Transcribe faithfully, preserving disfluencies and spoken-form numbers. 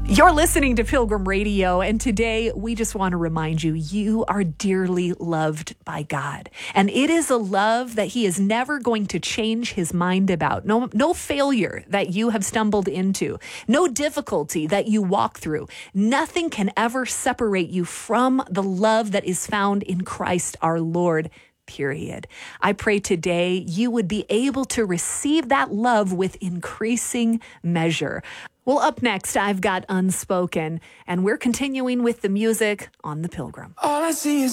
You're listening to Pilgrim Radio, and today we just want to remind you, you are dearly loved by God. And it is a love that he is never going to change his mind about. No, no failure that you have stumbled into, no difficulty that you walk through. Nothing can ever separate you from the love that is found in Christ our Lord. Period. I pray today you would be able to receive that love with increasing measure. Well, up next, I've got Unspoken, and we're continuing with the music on The Pilgrim. All I see is